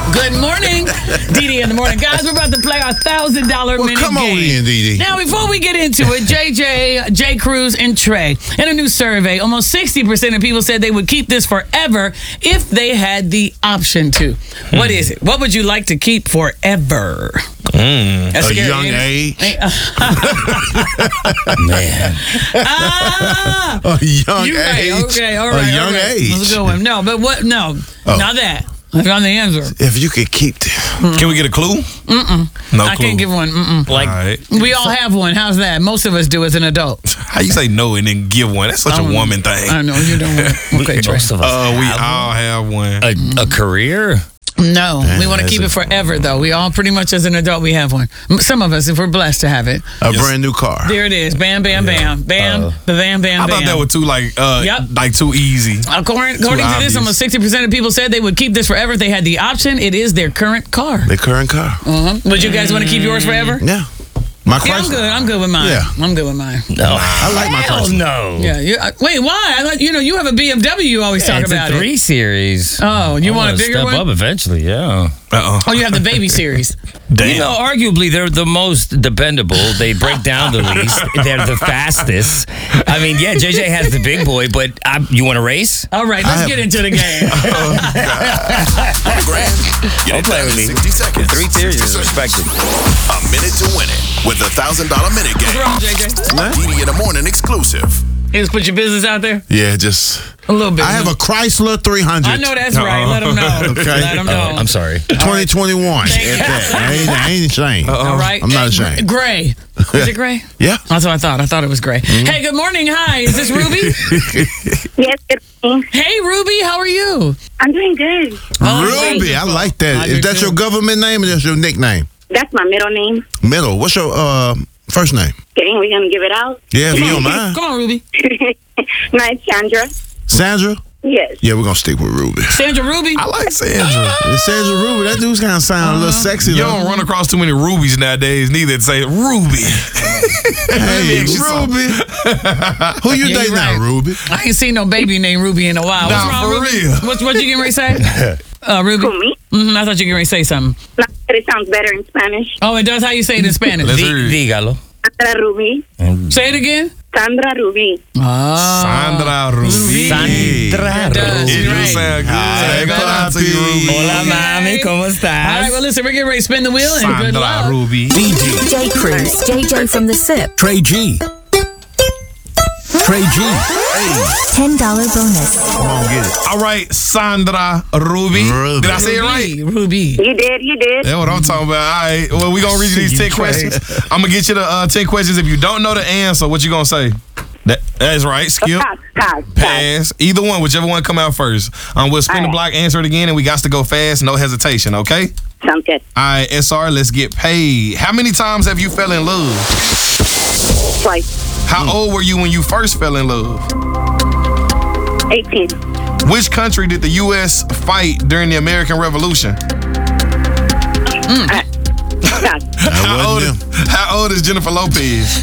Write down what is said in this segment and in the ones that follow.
Good morning, Dee in the morning. Guys, we're about to play our $1,000 minute game. Come on in, Dee. Now, before we get into it, JJ, J. Cruz, and Trey, in a new survey, almost 60% of people said they would keep this forever if they had the option to. What is it? What would you like to keep forever? That's A scary, young ain't age. it? Man. A young You right. age. Okay, all right. A young all right. age. That's a good one. No, but what? No, not that. I found the answer. If you could keep this. Can we get a clue? No I clue. can't give one. Like, All right. We all have one. How's that? Most of us do as an adult. How you say no and then give one? That's such a woman thing. I know you don't want. Okay, Trey. most of us We have all have one. a career. No, we want to that's keep a- it forever, though. We all pretty much, as an adult, we have one. Some of us, if we're blessed to have it. A brand new car. There it is. Bam, bam, bam. Bam, bam, bam, I bam. thought that was too Yep. like too easy. According to this, obvious. almost 60% of people said they would keep this forever if they had the option. It is their current car. The current car. Would you guys want to keep yours forever? Yeah. My Yeah, I'm Chrysler. good. I'm good with mine. Yeah. I'm good with mine. No, I like my hell Chrysler. no. Yeah. Wait, why? I like, you have a BMW. You always talk It's about a it. 3 Series. Oh, you I want a wanna bigger step one? up eventually, yeah. Oh, you have the baby series. Damn. You know, arguably, they're the most dependable. They break down the least. They're the fastest. I mean, yeah, JJ has the big boy, but you want to race? All right, let's get into the game. Don't play with me. 60 seconds. 3 series is respected. A minute to win it with the $1,000 minute What's game. wrong, JJ? Didi in the morning exclusive. You just put your business out there Yeah, just. a little bit. I have a Chrysler 300. I know that's right. Let them know. Okay. Let them know. I'm sorry. 2021. Thank you. At that. I ain't ashamed. All right. I'm not ashamed. Gray. Is it gray? Yeah. That's what I thought. I thought it was gray. Hey, good morning. Hi. Is this Ruby? Yes, good morning. Hey, Ruby. How are you? I'm doing good. Ruby, I like that. I do Is that too. your government name or just your nickname? That's my middle name. Middle. What's your first name? Okay, we're going to give it out. Yeah, if you don't mind. Come on, Ruby. My name's Chandra. Sandra? Yes. Yeah, we're going to stick with Ruby. Sandra Ruby. I like Sandra. It's Sandra Ruby. That dude's kind of sound a little sexy. You though. don't run across too many rubies nowadays, neither to say Ruby. Hey, She's so- Ruby. Who you Yeah, dating you're now, right. Ruby? I ain't seen no baby named Ruby in a while. What's Nah, wrong, for Ruby? real. What you getting ready to say? Ruby? Who, me? I thought you were getting ready to say something. No, but it sounds better in Spanish. Oh, it does? How you say it in Spanish? Let's hear it. Dígalo. Sandra Ruby. Say it again. Sandra Ruby. Oh. Sandra Ruby. Sandra It does. It You're do right. sound good. Hey, Good out to you, papi. Ruby. Hola, mami. ¿Cómo All right, well, estás? listen, we're getting ready to spin the wheel and good Sandra luck. Ruby. J. Cruz, JJ from the SIP. Trey G. Trey G. $10 bonus. Come on, get it. All right, Sandra Ruby. Ruby. Did I say it right? Ruby. You did. That's what I'm talking about. All right. Well, we're going to read you these 10 questions. I'm going to get you the 10 questions. If you don't know the answer, what you going to say? That's right. Skip. Pass. Pass. Either one, whichever one come out first. We'll spin the All right. block, answer it again, and we got to go fast, no hesitation, okay? Sounds good. All right, SR, let's get paid. How many times have you fell in love? Twice. How old were you when you first fell in love? 18. Which country did the U.S. fight during the American Revolution? Pass. How old is Jennifer Lopez?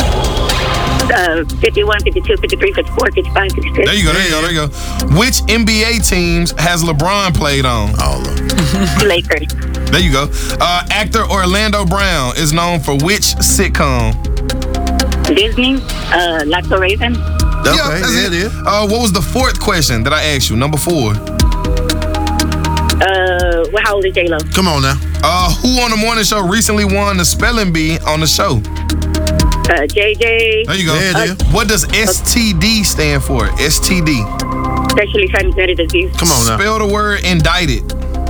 51, 52, 53, 54, 55, 56. There you go. Which NBA teams has LeBron played on? All of them. Lakers. There you go. Actor Orlando Brown is known for which sitcom? Disney. Like the Raven. Okay, that's it is. What was the fourth question that I asked you? Number 4. How old is J-Lo? Come on now. Who on the morning show recently won the spelling bee on the show? JJ. There you go. There it is. What does STD stand for? STD. Sexually transmitted disease. Come on now. Spell the word indicted.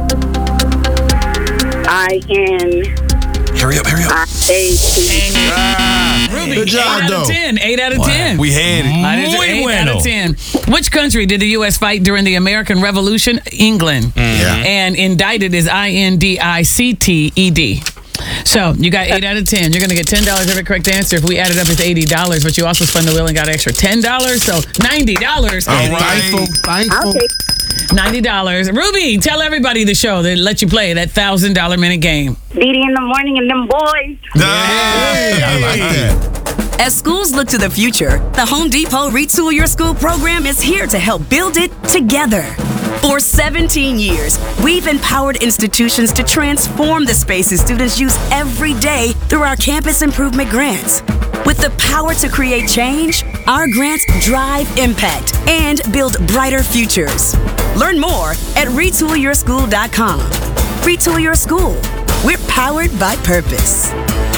Hurry up. INAT. Ruby. Good job, 8 out though. of 10. 8 out of 10. We had it. I did Muy 8 out bueno. of 10. Which country did the U.S. fight during the American Revolution? England. Yeah. And indicted is INDICTED. So you got 8 out of 10. You're going to get $10 every correct answer. If we add it up, it's $80. But you also spun the wheel and got an extra $10. So $90. All right. Thankful. $90. Ruby, tell everybody the show that let you play that $1,000 minute game. Didi in the morning and them boys. Hey, I like that. As schools look to the future, the Home Depot Retool Your School program is here to help build it together. For 17 years, we've empowered institutions to transform the spaces students use every day through our campus improvement grants. With the power to create change, our grants drive impact and build brighter futures. Learn more at retoolyourschool.com. Retool your school. We're powered by purpose.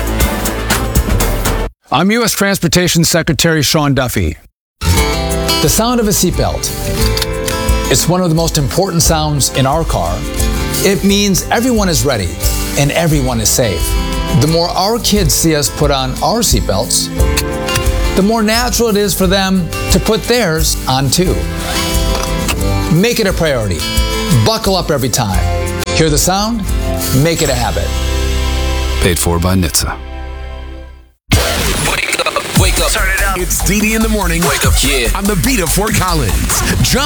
I'm U.S. Transportation Secretary Sean Duffy. The sound of a seatbelt. It's one of the most important sounds in our car. It means everyone is ready and everyone is safe. The more our kids see us put on our seatbelts, the more natural it is for them to put theirs on too. Make it a priority. Buckle up every time. Hear the sound? Make it a habit. Paid for by NHTSA. Wake up. Turn it up. It's DD in the morning. Wake up, yeah. On the beat of Fort Collins. Jump